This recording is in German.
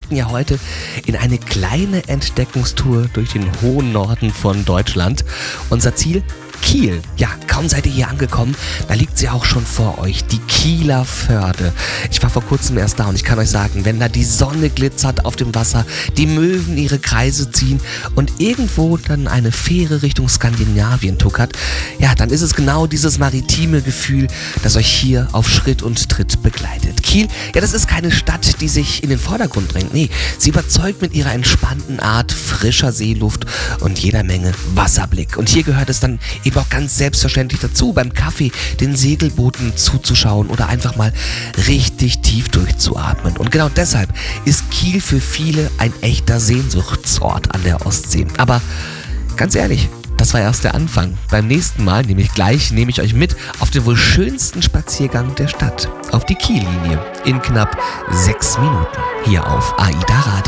starten ja heute in eine kleine Entdeckungstour durch den hohen Norden von Deutschland. Unser Ziel? Kiel. Ja, kaum seid ihr hier angekommen, da liegt sie auch schon vor euch, die Kieler Förde. Ich war vor kurzem erst da und ich kann euch sagen, wenn da die Sonne glitzert auf dem Wasser, die Möwen ihre Kreise ziehen und irgendwo dann eine Fähre Richtung Skandinavien tuckert, ja, dann ist es genau dieses maritime Gefühl, das euch hier auf Schritt und Tritt begleitet. Kiel, ja, das ist keine Stadt, die sich in den Vordergrund drängt. Nee, sie überzeugt mit ihrer entspannten Art, frischer Seeluft und jeder Menge Wasserblick. Und hier gehört es dann eben auch ganz selbstverständlich dazu, beim Kaffee den Segelbooten zuzuschauen oder einfach mal richtig tief durchzuatmen. Und genau deshalb ist Kiel für viele ein echter Sehnsuchtsort an der Ostsee. Aber ganz ehrlich, das war erst der Anfang. Beim nächsten Mal, nämlich gleich, nehme ich euch mit auf den wohl schönsten Spaziergang der Stadt, auf die Kiellinie, in knapp 6 Minuten, hier auf AIDA Radio.